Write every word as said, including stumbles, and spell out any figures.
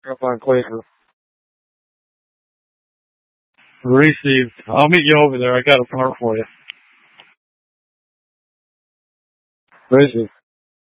Up on Quaker. Received. I'll meet you over there. I got a part for you. Received.